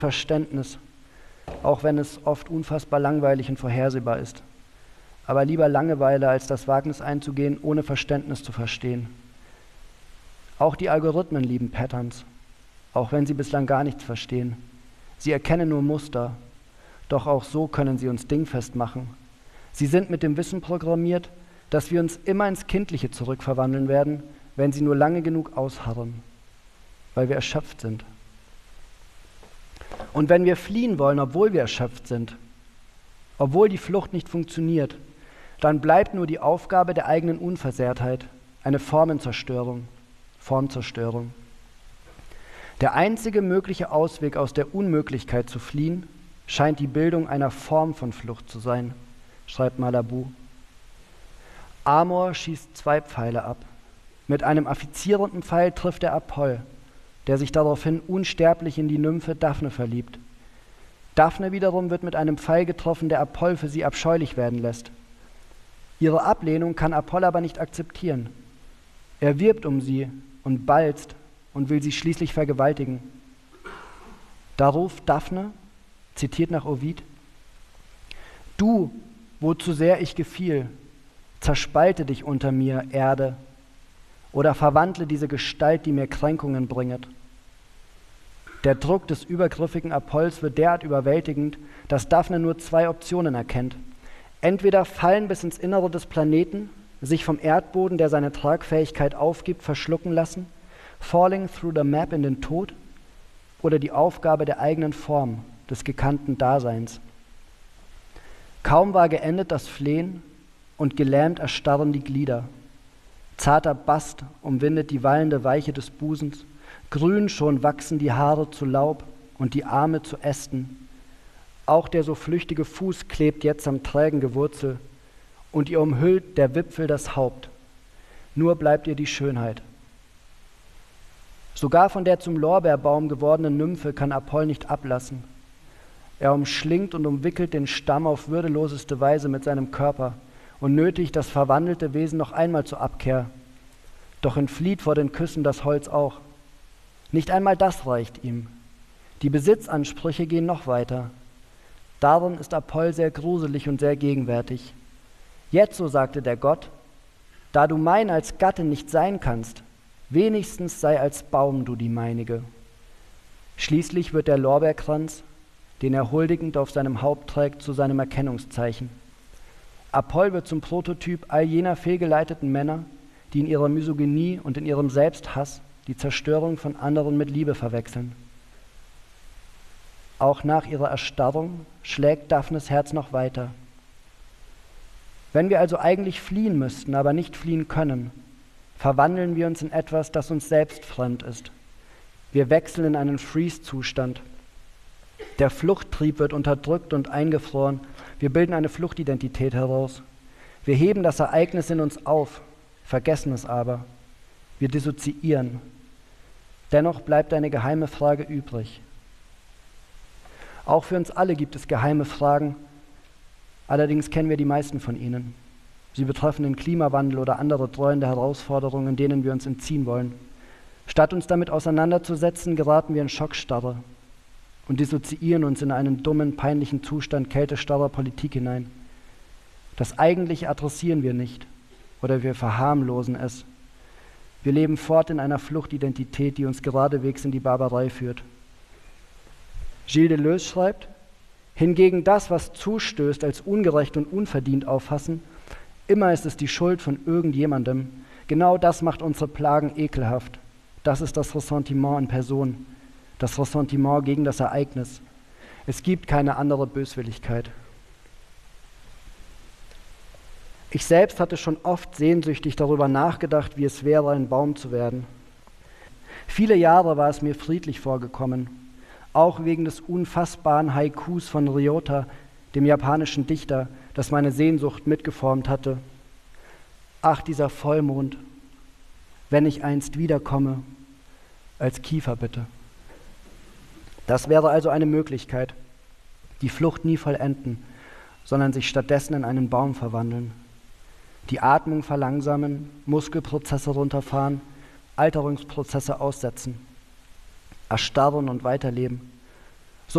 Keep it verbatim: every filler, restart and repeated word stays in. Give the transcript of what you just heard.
Verständnis, auch wenn es oft unfassbar langweilig und vorhersehbar ist. Aber lieber Langeweile, als das Wagnis einzugehen, ohne Verständnis zu verstehen. Auch die Algorithmen lieben Patterns, auch wenn sie bislang gar nichts verstehen. Sie erkennen nur Muster, doch auch so können sie uns dingfest machen. Sie sind mit dem Wissen programmiert, dass wir uns immer ins Kindliche zurückverwandeln werden, wenn sie nur lange genug ausharren, weil wir erschöpft sind. Und wenn wir fliehen wollen, obwohl wir erschöpft sind, obwohl die Flucht nicht funktioniert, dann bleibt nur die Aufgabe der eigenen Unversehrtheit, eine Formenzerstörung, Formzerstörung. Der einzige mögliche Ausweg aus der Unmöglichkeit zu fliehen, scheint die Bildung einer Form von Flucht zu sein, schreibt Malabou. Amor schießt zwei Pfeile ab. Mit einem affizierenden Pfeil trifft er Apoll, der sich daraufhin unsterblich in die Nymphe Daphne verliebt. Daphne wiederum wird mit einem Pfeil getroffen, der Apoll für sie abscheulich werden lässt. Ihre Ablehnung kann Apoll aber nicht akzeptieren. Er wirbt um sie und balzt und will sie schließlich vergewaltigen. Da ruft Daphne, zitiert nach Ovid: Du, wo zu sehr ich gefiel, zerspalte dich unter mir, Erde, oder verwandle diese Gestalt, die mir Kränkungen bringet. Der Druck des übergriffigen Apolls wird derart überwältigend, dass Daphne nur zwei Optionen erkennt. Entweder fallen bis ins Innere des Planeten, sich vom Erdboden, der seine Tragfähigkeit aufgibt, verschlucken lassen, falling through the map in den Tod, oder die Aufgabe der eigenen Form, des gekannten Daseins. Kaum war geendet das Flehen und gelähmt erstarren die Glieder. Zarter Bast umwindet die wallende Weiche des Busens, grün schon wachsen die Haare zu Laub und die Arme zu Ästen. Auch der so flüchtige Fuß klebt jetzt am trägen Gewurzel und ihr umhüllt der Wipfel das Haupt. Nur bleibt ihr die Schönheit. Sogar von der zum Lorbeerbaum gewordenen Nymphe kann Apoll nicht ablassen. Er umschlingt und umwickelt den Stamm auf würdeloseste Weise mit seinem Körper und nötigt das verwandelte Wesen noch einmal zur Abkehr. Doch entflieht vor den Küssen das Holz auch. Nicht einmal das reicht ihm. Die Besitzansprüche gehen noch weiter. Darin ist Apoll sehr gruselig und sehr gegenwärtig. Jetzo, sagte der Gott, da du mein als Gattin nicht sein kannst, wenigstens sei als Baum du die meinige. Schließlich wird der Lorbeerkranz, den er huldigend auf seinem Haupt trägt, zu seinem Erkennungszeichen. Apoll wird zum Prototyp all jener fehlgeleiteten Männer, die in ihrer Misogynie und in ihrem Selbsthass die Zerstörung von anderen mit Liebe verwechseln. Auch nach ihrer Erstarrung schlägt Daphnes Herz noch weiter. Wenn wir also eigentlich fliehen müssten, aber nicht fliehen können, verwandeln wir uns in etwas, das uns selbst fremd ist. Wir wechseln in einen Freeze-Zustand. Der Fluchttrieb wird unterdrückt und eingefroren. Wir bilden eine Fluchtidentität heraus. Wir heben das Ereignis in uns auf, vergessen es aber. Wir dissoziieren. Dennoch bleibt eine geheime Frage übrig. Auch für uns alle gibt es geheime Fragen, allerdings kennen wir die meisten von ihnen. Sie betreffen den Klimawandel oder andere dreuende Herausforderungen, denen wir uns entziehen wollen. Statt uns damit auseinanderzusetzen, geraten wir in Schockstarre und dissoziieren uns in einen dummen, peinlichen Zustand kältestarrer Politik hinein. Das Eigentliche adressieren wir nicht oder wir verharmlosen es. Wir leben fort in einer Fluchtidentität, die uns geradewegs in die Barbarei führt. Gilles Deleuze schreibt, hingegen das, was zustößt, als ungerecht und unverdient auffassen, immer ist es die Schuld von irgendjemandem. Genau das macht unsere Plagen ekelhaft. Das ist das Ressentiment in Person, das Ressentiment gegen das Ereignis. Es gibt keine andere Böswilligkeit. Ich selbst hatte schon oft sehnsüchtig darüber nachgedacht, wie es wäre, ein Baum zu werden. Viele Jahre war es mir friedlich vorgekommen, auch wegen des unfassbaren Haikus von Ryota, dem japanischen Dichter, das meine Sehnsucht mitgeformt hatte. Ach, dieser Vollmond, wenn ich einst wiederkomme, als Kiefer bitte. Das wäre also eine Möglichkeit, die Flucht nie vollenden, sondern sich stattdessen in einen Baum verwandeln. Die Atmung verlangsamen, Muskelprozesse runterfahren, Alterungsprozesse aussetzen, erstarren und weiterleben.